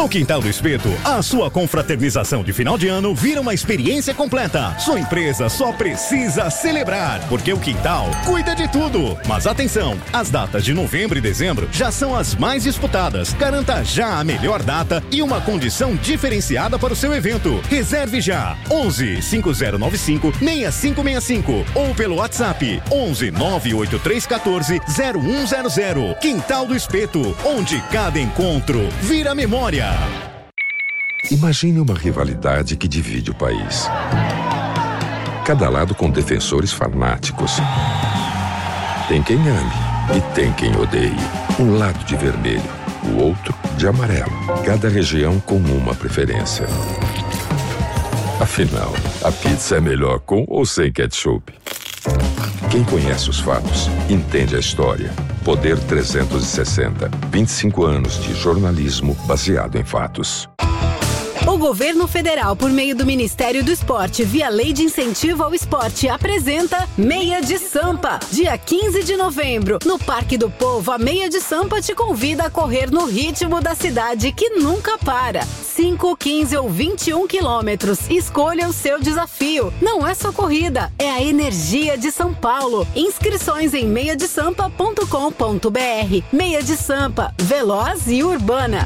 No Quintal do Espeto, a sua confraternização de final de ano vira uma experiência completa. Sua empresa só precisa celebrar, porque o Quintal cuida de tudo. Mas atenção, as datas de novembro e dezembro já são as mais disputadas. Garanta já a melhor data e uma condição diferenciada para o seu evento. Reserve já 11 5095 6565 ou pelo WhatsApp 11 98314 0100. Quintal do Espeto, onde cada encontro vira memória. Imagine uma rivalidade que divide o país. Cada lado com defensores fanáticos. Tem quem ame e tem quem odeie. Um lado de vermelho, o outro de amarelo. Cada região com uma preferência. Afinal, a pizza é melhor com ou sem ketchup? Quem conhece os fatos, entende a história. Poder 360. 25 anos de jornalismo baseado em fatos. O Governo Federal, por meio do Ministério do Esporte, via Lei de Incentivo ao Esporte, apresenta Meia de Sampa. Dia 15 de novembro, no Parque do Povo, a Meia de Sampa te convida a correr no ritmo da cidade que nunca para. 5, 15 ou 21 quilômetros. Escolha o seu desafio. Não é só corrida, é a energia de São Paulo. Inscrições em meiadesampa.com.br. Meia de Sampa, veloz e urbana.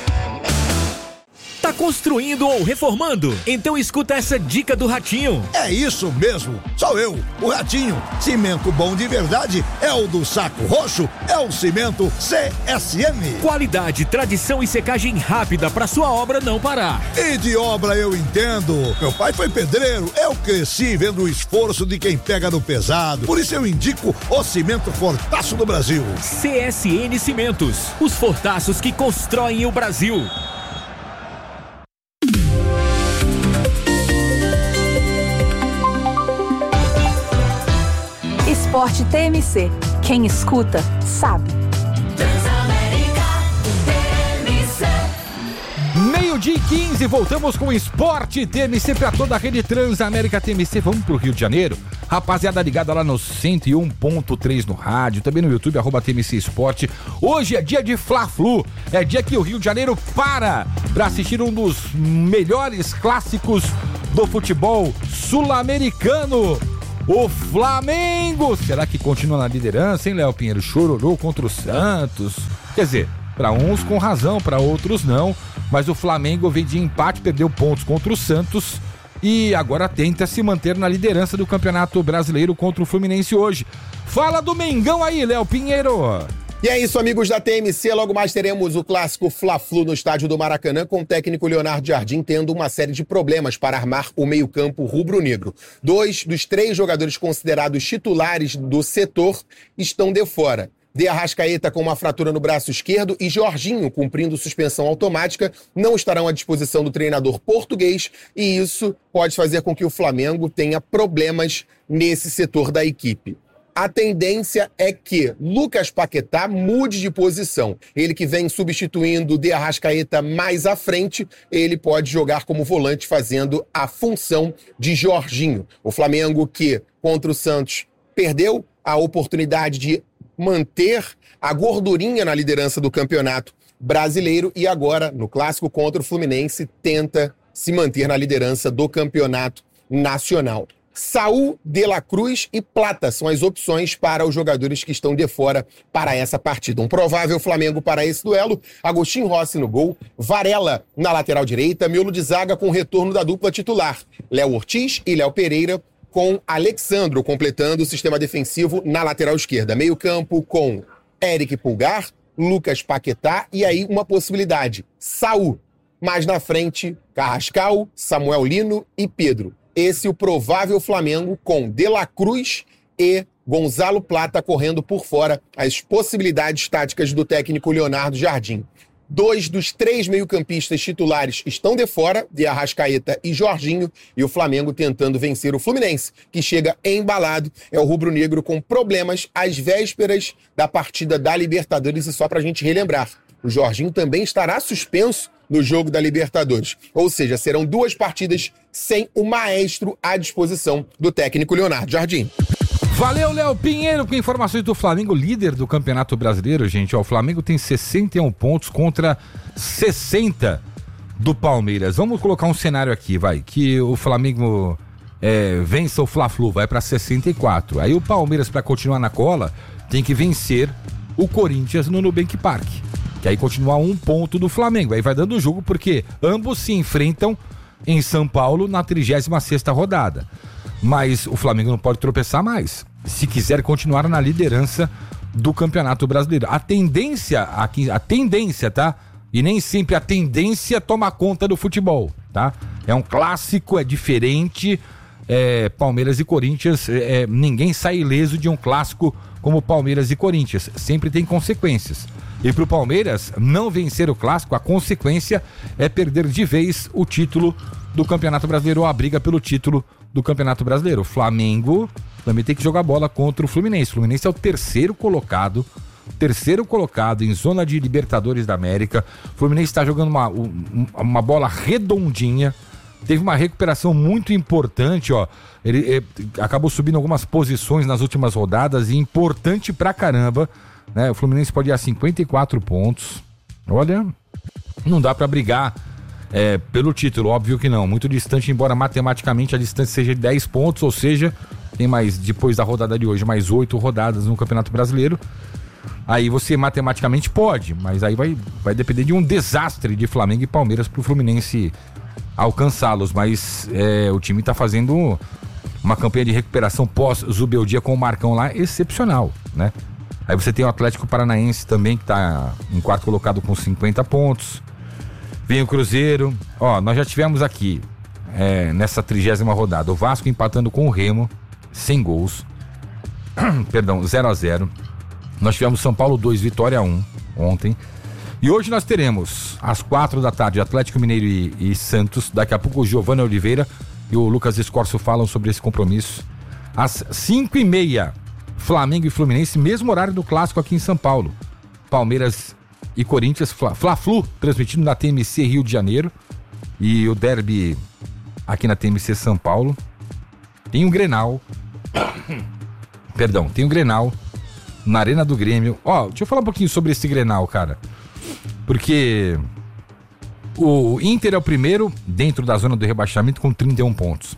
Tá construindo ou reformando? Então escuta essa dica do Ratinho. É isso mesmo, sou eu, o Ratinho. Cimento bom de verdade é o do Saco Roxo, é o cimento CSM. Qualidade, tradição e secagem rápida pra sua obra não parar. E de obra eu entendo. Meu pai foi pedreiro, eu cresci vendo o esforço de quem pega no pesado. Por isso eu indico o cimento Fortaço do Brasil. CSN Cimentos, os fortaços que constroem o Brasil. Esporte TMC. Quem escuta, sabe. Meio-dia e 15, voltamos com o Esporte TMC para toda a rede Transamérica TMC. Vamos pro Rio de Janeiro. Rapaziada ligada lá no 101.3 no rádio, também no YouTube, @TMC Esporte. Hoje é dia de Fla-Flu, é dia que o Rio de Janeiro para assistir um dos melhores clássicos do futebol sul-americano. O Flamengo, será que continua na liderança, hein, Léo Pinheiro? Chororô contra o Santos. Quer dizer, para uns com razão, para outros não. Mas o Flamengo vem de empate, perdeu pontos contra o Santos e agora tenta se manter na liderança do Campeonato Brasileiro contra o Fluminense hoje. Fala do Mengão aí, Léo Pinheiro. E é isso, amigos da TMC. Logo mais teremos o clássico Fla-Flu no estádio do Maracanã, com o técnico Leonardo Jardim tendo uma série de problemas para armar o meio-campo rubro-negro. 2 dos 3 jogadores considerados titulares do setor estão de fora. De Arrascaeta com uma fratura no braço esquerdo e Jorginho, cumprindo suspensão automática, não estarão à disposição do treinador português, e isso pode fazer com que o Flamengo tenha problemas nesse setor da equipe. A tendência é que Lucas Paquetá mude de posição. Ele que vem substituindo De Arrascaeta mais à frente, ele pode jogar como volante fazendo a função de Jorginho. O Flamengo que, contra o Santos, perdeu a oportunidade de manter a gordurinha na liderança do Campeonato Brasileiro e agora, no clássico contra o Fluminense, tenta se manter na liderança do Campeonato Nacional. Saúl, De La Cruz e Plata são as opções para os jogadores que estão de fora para essa partida. Um provável Flamengo para esse duelo: Agostinho Rossi no gol, Varela na lateral direita, miolo de zaga com retorno da dupla titular, Léo Ortiz e Léo Pereira, com Alexandro completando o sistema defensivo na lateral esquerda. Meio campo com Eric Pulgar, Lucas Paquetá e aí uma possibilidade, Saúl. Mais na frente, Carrascal, Samuel Lino e Pedro. Esse é o provável Flamengo com De La Cruz e Gonzalo Plata correndo por fora, as possibilidades táticas do técnico Leonardo Jardim. 2 dos 3 meio-campistas titulares estão de fora, De Arrascaeta e Jorginho, e o Flamengo tentando vencer o Fluminense, que chega embalado. É o rubro-negro com problemas às vésperas da partida da Libertadores. E só pra gente relembrar, o Jorginho também estará suspenso no jogo da Libertadores. Ou seja, serão 2 partidas sem o maestro à disposição do técnico Leonardo Jardim. Valeu, Léo Pinheiro, com informações do Flamengo, líder do Campeonato Brasileiro, gente. Ó, o Flamengo tem 61 pontos contra 60 do Palmeiras. Vamos colocar um cenário aqui, vai, que o Flamengo vença o Fla-Flu, vai para 64. Aí o Palmeiras, para continuar na cola, tem que vencer o Corinthians no Nubank Park, que aí continua 1 ponto do Flamengo. Aí vai dando o jogo, porque ambos se enfrentam em São Paulo na 36ª rodada. Mas o Flamengo não pode tropeçar mais, se quiser continuar na liderança do Campeonato Brasileiro. A tendência, tá? E nem sempre a tendência toma conta do futebol, tá? É um clássico, é diferente. Palmeiras e Corinthians, ninguém sai ileso de um clássico como Palmeiras e Corinthians. Sempre tem consequências. E pro Palmeiras não vencer o clássico, a consequência é perder de vez o título do Campeonato Brasileiro, ou a briga pelo título do Campeonato Brasileiro. O Flamengo também tem que jogar bola contra o Fluminense. O Fluminense é o terceiro colocado em zona de Libertadores da América. O Fluminense está jogando uma bola redondinha. Teve uma recuperação muito importante, ó. Ele acabou subindo algumas posições nas últimas rodadas, e importante pra caramba, né? O Fluminense pode ir a 54 pontos. Olha, não dá pra brigar pelo título, óbvio que não. Muito distante, embora matematicamente a distância seja de 10 pontos, ou seja, tem mais, depois da rodada de hoje, mais 8 rodadas no Campeonato Brasileiro. Aí você matematicamente pode, mas aí vai depender de um desastre de Flamengo e Palmeiras pro Fluminense alcançá-los. Mas o time tá fazendo uma campanha de recuperação pós-Zubeldia com o Marcão lá excepcional, né? Aí você tem o Atlético Paranaense também, que tá em quarto colocado com 50 pontos. Vem o Cruzeiro. Ó, nós já tivemos aqui, nessa 30ª rodada, o Vasco empatando com o Remo, sem gols. Perdão, 0-0. Nós tivemos São Paulo 2, Vitória 1 ontem. E hoje nós teremos, às 4 da tarde, Atlético Mineiro e Santos. Daqui a pouco o Giovanni Oliveira e o Lucas Escorço falam sobre esse compromisso. Às 5h30, Flamengo e Fluminense, mesmo horário do clássico aqui em São Paulo. Palmeiras e Corinthians, Fla-Flu, transmitido na TMC Rio de Janeiro. E o derby aqui na TMC São Paulo. Tem um Grenal. Perdão, tem um Grenal na Arena do Grêmio. Ó, deixa eu falar um pouquinho sobre esse Grenal, cara. Porque o Inter é o primeiro dentro da zona do rebaixamento com 31 pontos.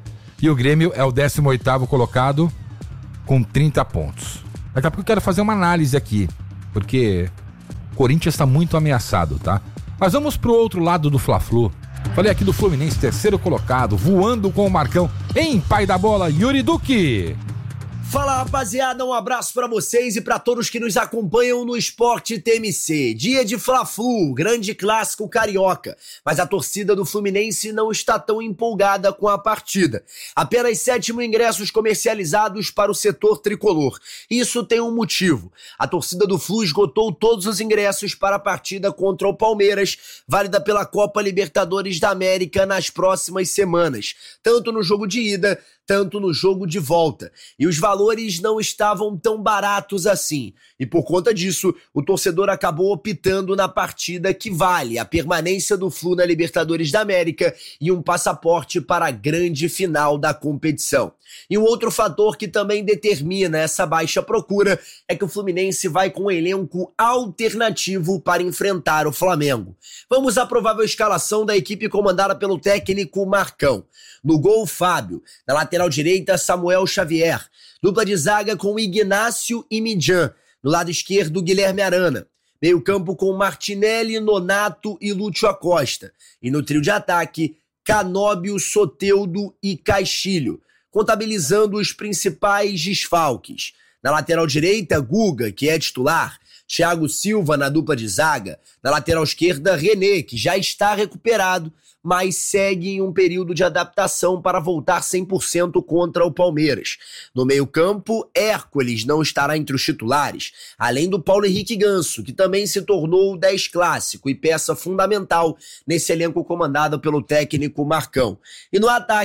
E o Grêmio é o 18º colocado com 30 pontos. Daqui a pouco eu quero fazer uma análise aqui, porque o Corinthians está muito ameaçado, tá? Mas vamos pro outro lado do Fla-Flu. Falei aqui do Fluminense, terceiro colocado, voando com o Marcão em pai da bola, Yuri Duque. Fala, rapaziada, um abraço pra vocês e pra todos que nos acompanham no Esporte TMC. Dia de Fla-Flu, grande clássico carioca, mas a torcida do Fluminense não está tão empolgada com a partida. Apenas 7.000 ingressos comercializados para o setor tricolor. Isso tem um motivo. A torcida do Flu esgotou todos os ingressos para a partida contra o Palmeiras, válida pela Copa Libertadores da América nas próximas semanas, tanto no jogo de ida, tanto no jogo de volta. E os valores não estavam tão baratos assim. E por conta disso, o torcedor acabou optando na partida que vale a permanência do Flu na Libertadores da América e um passaporte para a grande final da competição. E um outro fator que também determina essa baixa procura é que o Fluminense vai com um elenco alternativo para enfrentar o Flamengo. Vamos à provável escalação da equipe comandada pelo técnico Marcão. No gol, Fábio. Na lateral direita, Samuel Xavier. Dupla de zaga com Ignácio e Midjan. No lado esquerdo, Guilherme Arana. Meio campo com Martinelli, Nonato e Lúcio Acosta. E no trio de ataque, Canóbio, Soteldo e Caixilho, contabilizando os principais desfalques. Na lateral direita, Guga, que é titular. Thiago Silva na dupla de zaga. Na lateral esquerda, René, que já está recuperado, mas segue em um período de adaptação para voltar 100% contra o Palmeiras. No meio-campo, Hércules não estará entre os titulares, além do Paulo Henrique Ganso, que também se tornou o 10 clássico e peça fundamental nesse elenco comandado pelo técnico Marcão. E no ataque,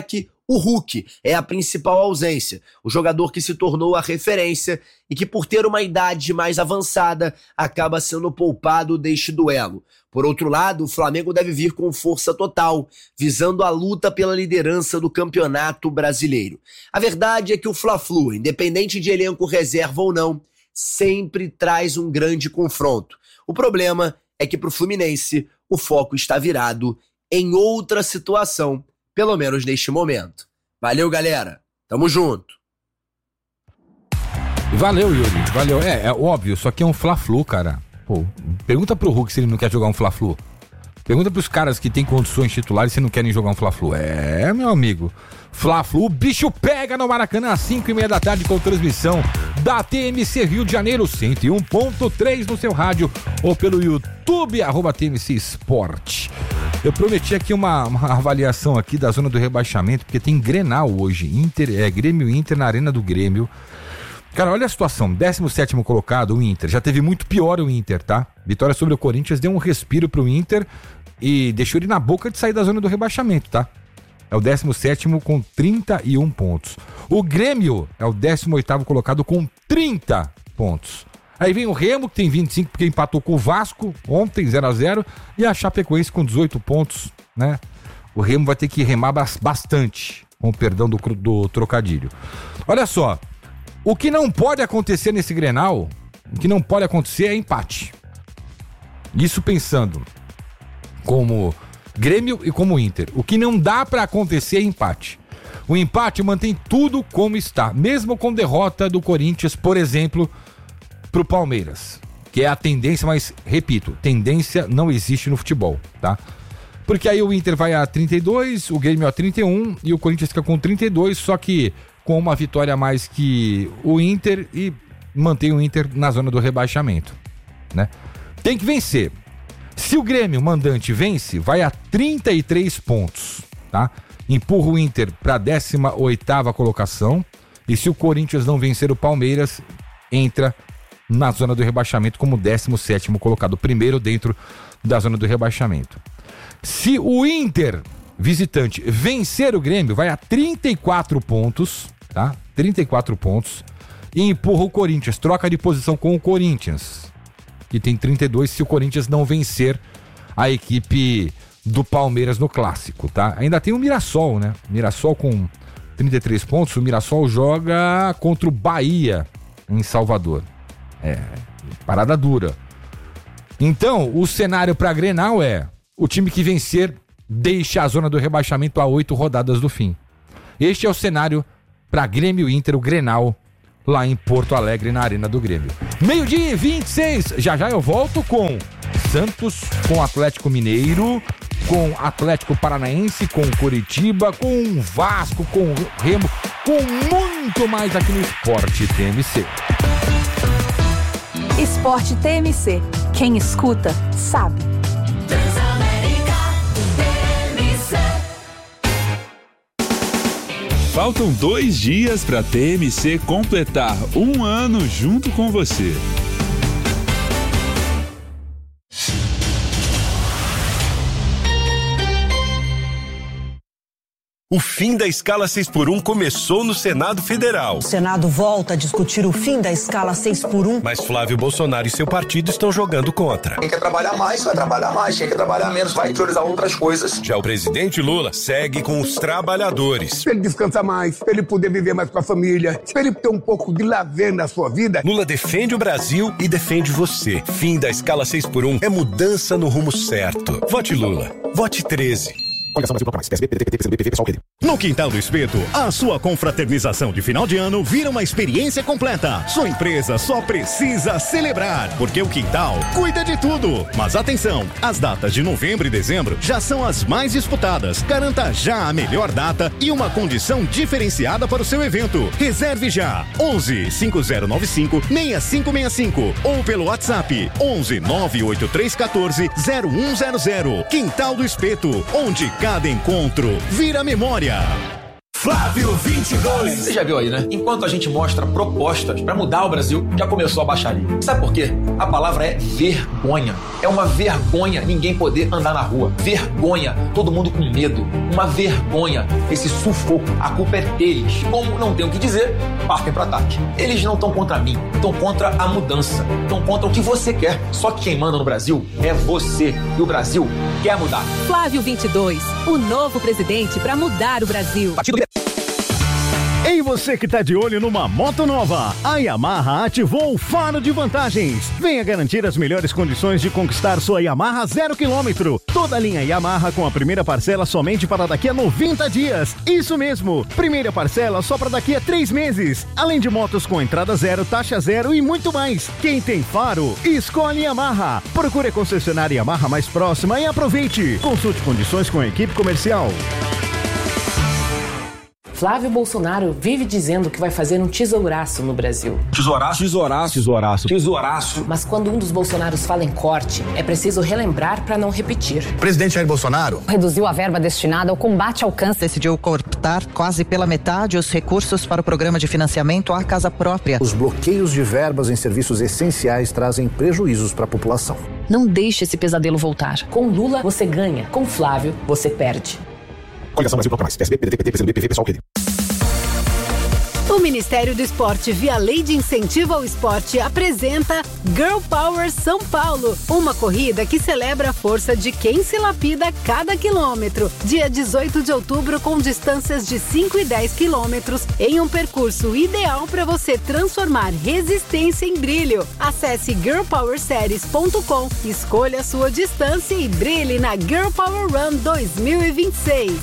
O Hulk é a principal ausência, o jogador que se tornou a referência e que, por ter uma idade mais avançada, acaba sendo poupado deste duelo. Por outro lado, o Flamengo deve vir com força total, visando a luta pela liderança do Campeonato Brasileiro. A verdade é que o Fla-Flu, independente de elenco reserva ou não, sempre traz um grande confronto. O problema é que para o Fluminense o foco está virado em outra situação, pelo menos neste momento. Valeu, galera. Tamo junto. Valeu, Yuri. Valeu. É óbvio, só que é um Fla-Flu, cara. Pô, pergunta pro Hulk se ele não quer jogar um Fla-Flu. Pergunta pros caras que tem condições titulares se não querem jogar um Fla-Flu. É, meu amigo. Fla-Flu, o bicho pega no Maracanã às 5:30 da tarde com transmissão da TMC Rio de Janeiro, 101.3 no seu rádio ou pelo YouTube, @TMC Esporte. Eu prometi aqui uma avaliação aqui da zona do rebaixamento, porque tem Grenal hoje, Grêmio Inter na Arena do Grêmio. Cara, olha a situação, 17º colocado, o Inter. Já teve muito pior o Inter, tá? Vitória sobre o Corinthians deu um respiro pro Inter e deixou ele na boca de sair da zona do rebaixamento, tá? É o 17º com 31 pontos. O Grêmio é o 18º colocado com 30 pontos. Aí vem o Remo, que tem 25 porque empatou com o Vasco ontem, 0-0, e a Chapecoense com 18 pontos, né? O Remo vai ter que remar bastante, com o perdão do trocadilho. Olha só, o que não pode acontecer nesse Grenal, o que não pode acontecer é empate. Isso pensando como Grêmio e como Inter. O que não dá pra acontecer é empate. O empate mantém tudo como está, mesmo com derrota do Corinthians, por exemplo, pro Palmeiras, que é a tendência, mas repito, tendência não existe no futebol, tá? Porque aí o Inter vai a 32, o Grêmio a 31 e o Corinthians fica com 32, só que com uma vitória a mais que o Inter e mantém o Inter na zona do rebaixamento, né? Tem que vencer. Se o Grêmio, mandante, vence, vai a 33 pontos, tá? Empurra o Inter para a 18ª colocação e se o Corinthians não vencer o Palmeiras, entra na zona do rebaixamento como 17º colocado, primeiro dentro da zona do rebaixamento. Se o Inter, visitante, vencer o Grêmio, vai a 34 pontos, tá? 34 pontos e empurra o Corinthians, troca de posição com o Corinthians, que tem 32 se o Corinthians não vencer a equipe do Palmeiras no Clássico, tá? Ainda tem o Mirassol, né? Mirassol com 33 pontos, o Mirassol joga contra o Bahia em Salvador. Parada dura. Então, o cenário para Grenal é o time que vencer deixa a zona do rebaixamento a 8 rodadas do fim. Este é o cenário para Grêmio Inter, o Grenal, lá em Porto Alegre, na Arena do Grêmio. 12:26, já eu volto com Santos, com Atlético Mineiro, com Atlético Paranaense, com Coritiba, com Vasco, com Remo, com muito mais aqui no Esporte TMC. Esporte TMC. Quem escuta, sabe. Faltam 2 dias para a TMC completar 1 ano junto com você. O fim da escala 6x1 começou no Senado Federal. O Senado volta a discutir o fim da escala 6x1. Mas Flávio Bolsonaro e seu partido estão jogando contra. Quem quer trabalhar mais, vai trabalhar mais. Quem quer trabalhar menos, vai priorizar outras coisas. Já o presidente Lula segue com os trabalhadores. Pra ele descansar mais, pra ele poder viver mais com a família, pra ele ter um pouco de lazer na sua vida. Lula defende o Brasil e defende você. Fim da escala 6x1 é mudança no rumo certo. Vote Lula. Vote 13. Coligação Brasil mais. PSB, PDT, PCdoB, PSOL, PD. No Quintal do Espeto, a sua confraternização de final de ano vira uma experiência completa. Sua empresa só precisa celebrar, porque o Quintal cuida de tudo. Mas atenção, as datas de novembro e dezembro já são as mais disputadas. Garanta já a melhor data e uma condição diferenciada para o seu evento. Reserve já 11 5095 6565 ou pelo WhatsApp 11 98314 0100. Quintal do Espeto, onde cada encontro vira memória. Flávio 22. Você já viu aí, né? Enquanto a gente mostra propostas pra mudar o Brasil, já começou a baixaria. Sabe por quê? A palavra é vergonha. É uma vergonha ninguém poder andar na rua. Vergonha. Todo mundo com medo. Uma vergonha. Esse sufoco. A culpa é deles. Como não tem o que dizer, partem pro ataque. Eles não estão contra mim. Estão contra a mudança. Estão contra o que você quer. Só que quem manda no Brasil é você. E o Brasil quer mudar. Flávio 22. O novo presidente pra mudar o Brasil. Ei, você que tá de olho numa moto nova, a Yamaha ativou o Faro de Vantagens. Venha garantir as melhores condições de conquistar sua Yamaha 0 km. Toda a linha Yamaha com a primeira parcela somente para daqui a 90 dias. Isso mesmo, primeira parcela só para daqui a 3 meses. Além de motos com entrada zero, taxa zero e muito mais. Quem tem Faro, escolhe Yamaha. Procure a concessionária Yamaha mais próxima e aproveite. Consulte condições com a equipe comercial. Flávio Bolsonaro vive dizendo que vai fazer um tesouraço no Brasil. Tesouraço? Tesouraço. Tesouraço. Tesouraço. Mas quando um dos Bolsonaros fala em corte, é preciso relembrar para não repetir. O presidente Jair Bolsonaro reduziu a verba destinada ao combate ao câncer. Decidiu cortar quase pela metade os recursos para o programa de financiamento à casa própria. Os bloqueios de verbas em serviços essenciais trazem prejuízos para a população. Não deixe esse pesadelo voltar. Com Lula, você ganha. Com Flávio, você perde. Coligação Brasil Toca Mais. PSB, PDT, PCdoB, PV, PSOL, PD. O Ministério do Esporte, via Lei de Incentivo ao Esporte, apresenta Girl Power São Paulo, uma corrida que celebra a força de quem se lapida a cada quilômetro. Dia 18 de outubro, com distâncias de 5 e 10 quilômetros, em um percurso ideal para você transformar resistência em brilho. Acesse girlpowerseries.com, escolha a sua distância e brilhe na Girl Power Run 2026.